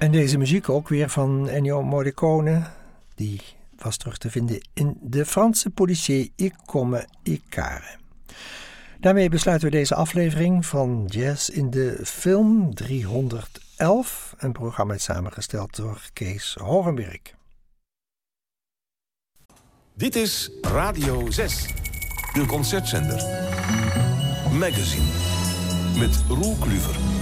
En deze muziek ook weer van Ennio Morricone. Die was terug te vinden in de Franse policier I Come I Care. Daarmee besluiten we deze aflevering van Jazz in de Film 311. Een programma is samengesteld door Kees Hogenberg. Dit is Radio 6, de concertzender. Magazine met Roel Kluver.